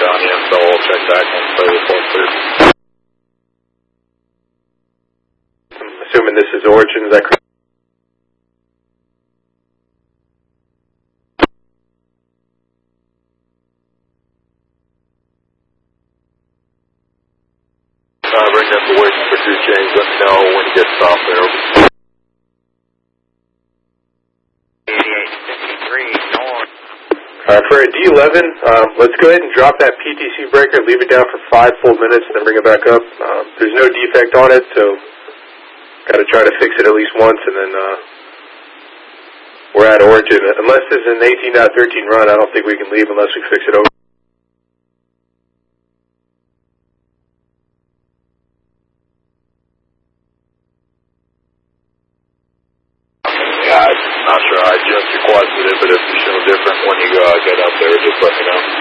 on the install. We'll check back on the report, sir. I'm assuming this is Origin, is that correct? Bring up the waiting for 2 chains. Let me know when you get stopped there. 8853 north. For a D11, let's go ahead and drop that PTC breaker, leave it down for 5 full minutes, and then bring it back up. There's no defect on it, so got to try to fix it at least once, and then we're at Origin. Unless this is an 18.13 run, I don't think we can leave unless we fix it over. Yeah, I'm not sure. I just requested it, but if you show different when you get up there, just let me know.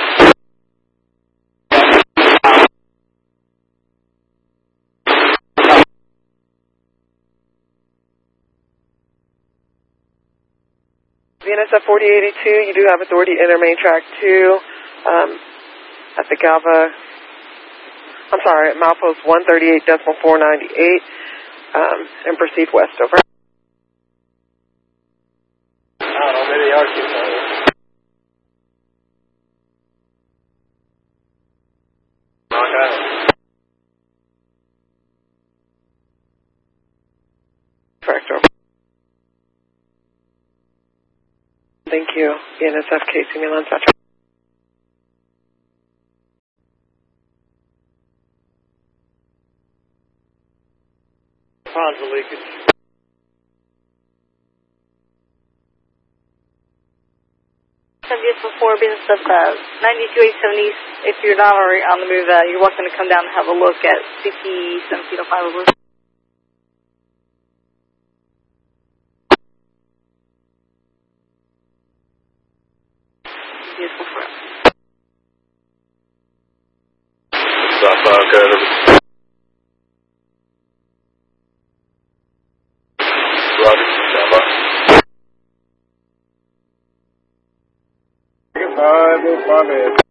VNSF 4082, you do have authority to enter main track 2 at the Galva, I'm sorry, at milepost 138.498 and proceed west over. I don't know, maybe they are too far. Okay. Correct, over. Thank you. VNSF casing and unsaturated. Ponds of leakage. Just before business of 92-870, if you're not already on the move, you're welcome to come down and have a look at 5705 over. Beautiful for us. Stop good. Roger, stand by. Goodbye, my man.